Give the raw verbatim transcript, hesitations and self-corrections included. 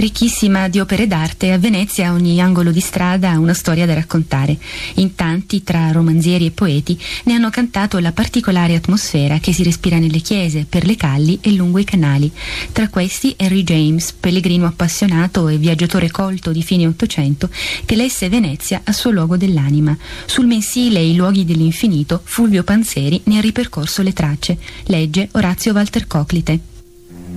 Ricchissima di opere d'arte, a Venezia ogni angolo di strada ha una storia da raccontare. In tanti, tra romanzieri e poeti, ne hanno cantato la particolare atmosfera che si respira nelle chiese, per le calli e lungo i canali. Tra questi Henry James, pellegrino appassionato e viaggiatore colto di fine Ottocento, che lesse Venezia a suo luogo dell'anima. Sul mensile I luoghi dell'infinito, Fulvio Panzeri ne ha ripercorso le tracce. Legge Orazio Walter Coclite.